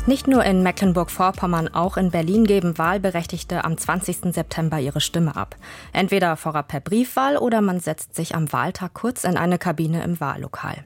Nicht nur in Mecklenburg-Vorpommern, auch in Berlin geben Wahlberechtigte am 20. September ihre Stimme ab. Entweder vorab per Briefwahl oder man setzt sich am Wahltag kurz in eine Kabine im Wahllokal.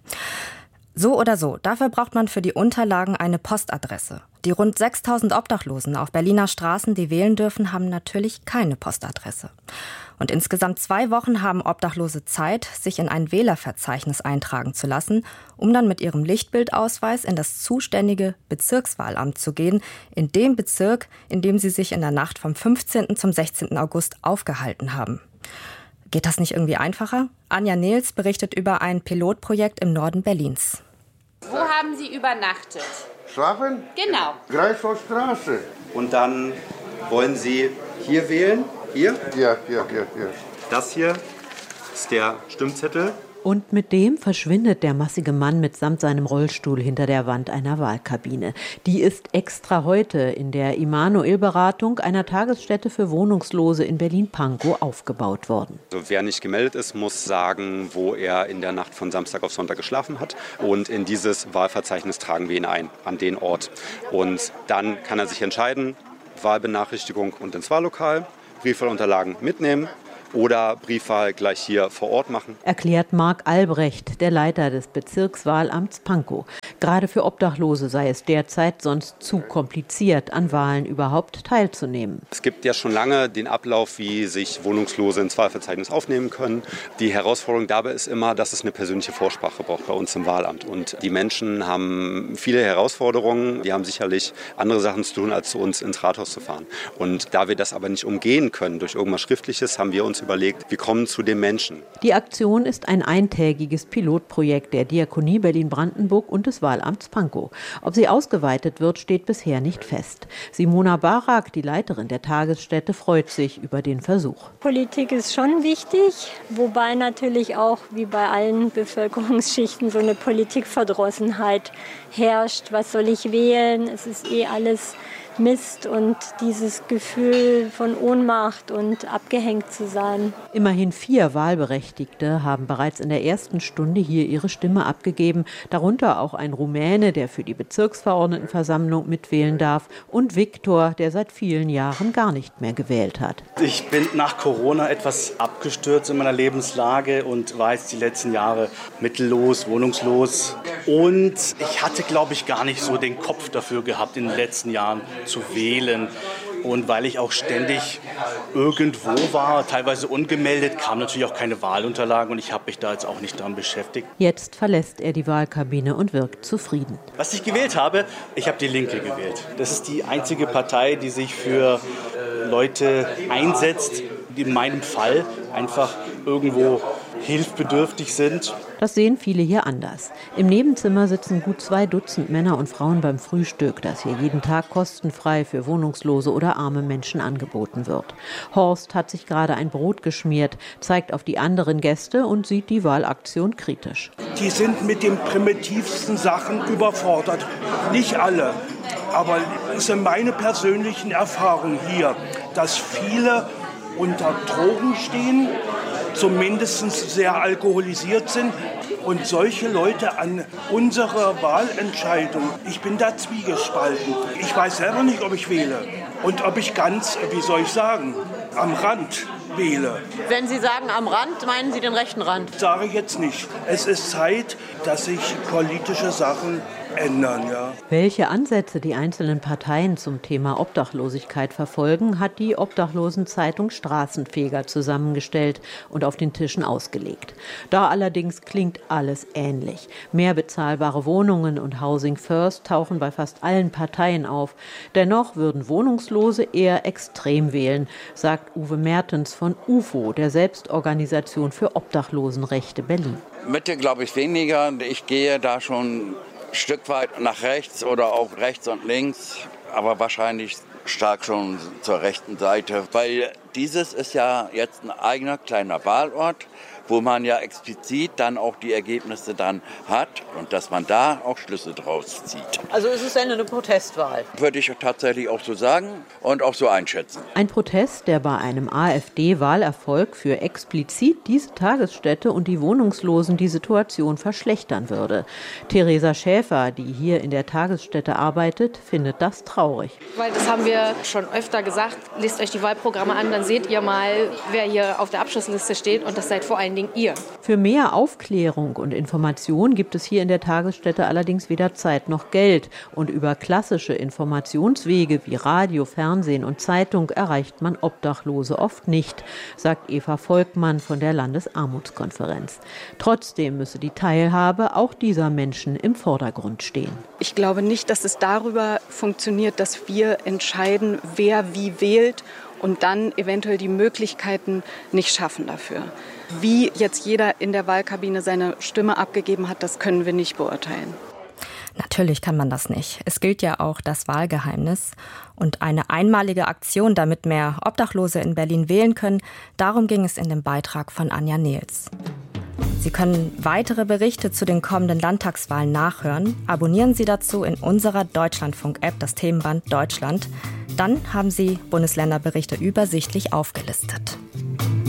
So oder so, dafür braucht man für die Unterlagen eine Postadresse. Die rund 6.000 Obdachlosen auf Berliner Straßen, die wählen dürfen, haben natürlich keine Postadresse. Und insgesamt 2 Wochen haben Obdachlose Zeit, sich in ein Wählerverzeichnis eintragen zu lassen, um dann mit ihrem Lichtbildausweis in das zuständige Bezirkswahlamt zu gehen, in dem Bezirk, in dem sie sich in der Nacht vom 15. zum 16. August aufgehalten haben. Geht das nicht irgendwie einfacher? Anja Nehls berichtet über ein Pilotprojekt im Norden Berlins. Wo haben Sie übernachtet? Schlafen? Genau. Greifswaldstraße. Und dann wollen Sie hier wählen? Hier? Ja. Das hier ist der Stimmzettel. Und mit dem verschwindet der massige Mann mitsamt seinem Rollstuhl hinter der Wand einer Wahlkabine. Die ist extra heute in der Immanuel-Beratung, einer Tagesstätte für Wohnungslose in Berlin-Pankow, aufgebaut worden. Also wer nicht gemeldet ist, muss sagen, wo er in der Nacht von Samstag auf Sonntag geschlafen hat. Und in dieses Wahlverzeichnis tragen wir ihn ein, an den Ort. Und dann kann er sich entscheiden, Wahlbenachrichtigung und ins Wahllokal, Briefwahlunterlagen mitnehmen oder Briefwahl gleich hier vor Ort machen. Erklärt Marc Albrecht, der Leiter des Bezirkswahlamts Pankow. Gerade für Obdachlose sei es derzeit sonst zu kompliziert, an Wahlen überhaupt teilzunehmen. Es gibt ja schon lange den Ablauf, wie sich Wohnungslose ins Wahlverzeichnis aufnehmen können. Die Herausforderung dabei ist immer, dass es eine persönliche Vorsprache braucht bei uns im Wahlamt. Und die Menschen haben viele Herausforderungen. Die haben sicherlich andere Sachen zu tun, als zu uns ins Rathaus zu fahren. Und da wir das aber nicht umgehen können durch irgendwas Schriftliches, haben wir uns überlegt, wir kommen zu den Menschen. Die Aktion ist ein eintägiges Pilotprojekt der Diakonie Berlin-Brandenburg und des Wahlamts Pankow. Ob sie ausgeweitet wird, steht bisher nicht fest. Simona Barak, die Leiterin der Tagesstätte, freut sich über den Versuch. Politik ist schon wichtig, wobei natürlich auch wie bei allen Bevölkerungsschichten so eine Politikverdrossenheit herrscht. Was soll ich wählen? Es ist alles Mist und dieses Gefühl von Ohnmacht und abgehängt zu sein. Immerhin 4 Wahlberechtigte haben bereits in der ersten Stunde hier ihre Stimme abgegeben, darunter auch ein Rumäne, der für die Bezirksverordnetenversammlung mitwählen darf, und Viktor, der seit vielen Jahren gar nicht mehr gewählt hat. Ich bin nach Corona etwas abgestürzt in meiner Lebenslage und war jetzt die letzten Jahre mittellos, wohnungslos. Und ich hatte, glaube ich, gar nicht so den Kopf dafür gehabt, in den letzten Jahren zu wählen. Und weil ich auch ständig irgendwo war, teilweise ungemeldet, kamen natürlich auch keine Wahlunterlagen und ich habe mich da jetzt auch nicht daran beschäftigt. Jetzt verlässt er die Wahlkabine und wirkt zufrieden. Was ich gewählt habe, ich habe die Linke gewählt. Das ist die einzige Partei, die sich für Leute einsetzt, die in meinem Fall einfach irgendwo hilfsbedürftig sind. Das sehen viele hier anders. Im Nebenzimmer sitzen gut 2 Dutzend Männer und Frauen beim Frühstück, das hier jeden Tag kostenfrei für Wohnungslose oder arme Menschen angeboten wird. Horst hat sich gerade ein Brot geschmiert, zeigt auf die anderen Gäste und sieht die Wahlaktion kritisch. Die sind mit den primitivsten Sachen überfordert. Nicht alle, aber es sind meine persönlichen Erfahrungen hier, dass viele unter Drogen stehen, zumindest sehr alkoholisiert sind. Und solche Leute an unserer Wahlentscheidung, ich bin da zwiegespalten. Ich weiß selber nicht, ob ich wähle und ob ich ganz, wie soll ich sagen, am Rand wähle. Wenn Sie sagen am Rand, meinen Sie den rechten Rand? Sage ich jetzt nicht. Es ist Zeit, dass sich politische Sachen ändern, ja. Welche Ansätze die einzelnen Parteien zum Thema Obdachlosigkeit verfolgen, hat die Obdachlosenzeitung Straßenfeger zusammengestellt und auf den Tischen ausgelegt. Da allerdings klingt alles ähnlich. Mehr bezahlbare Wohnungen und Housing First tauchen bei fast allen Parteien auf. Dennoch würden Wohnungslose eher extrem wählen, sagt Uwe Mertens von UFO, der Selbstorganisation für Obdachlosenrechte Berlin. Mitte glaube ich weniger. Ich gehe da schon Stück weit nach rechts oder auch rechts und links, aber wahrscheinlich stark schon zur rechten Seite, weil dieses ist ja jetzt ein eigener kleiner Wahlort wo man ja explizit dann auch die Ergebnisse dann hat und dass man da auch Schlüsse draus zieht. Also ist es eine Protestwahl? Würde ich tatsächlich auch so sagen und auch so einschätzen. Ein Protest, der bei einem AfD-Wahlerfolg für explizit diese Tagesstätte und die Wohnungslosen die Situation verschlechtern würde. Theresa Schäfer, die hier in der Tagesstätte arbeitet, findet das traurig. Weil das haben wir schon öfter gesagt, lest euch die Wahlprogramme an, dann seht ihr mal, wer hier auf der Abschlussliste steht und das seid vor allen Dingen ihr. Für mehr Aufklärung und Information gibt es hier in der Tagesstätte allerdings weder Zeit noch Geld. Und über klassische Informationswege wie Radio, Fernsehen und Zeitung erreicht man Obdachlose oft nicht, sagt Eva Volkmann von der Landesarmutskonferenz. Trotzdem müsse die Teilhabe auch dieser Menschen im Vordergrund stehen. Ich glaube nicht, dass es darüber funktioniert, dass wir entscheiden, wer wie wählt und dann eventuell die Möglichkeiten nicht schaffen dafür. Wie jetzt jeder in der Wahlkabine seine Stimme abgegeben hat, das können wir nicht beurteilen. Natürlich kann man das nicht. Es gilt ja auch das Wahlgeheimnis. Und eine einmalige Aktion, damit mehr Obdachlose in Berlin wählen können, darum ging es in dem Beitrag von Anja Nehls. Sie können weitere Berichte zu den kommenden Landtagswahlen nachhören. Abonnieren Sie dazu in unserer Deutschlandfunk-App das Themenband Deutschland. Dann haben Sie Bundesländerberichte übersichtlich aufgelistet.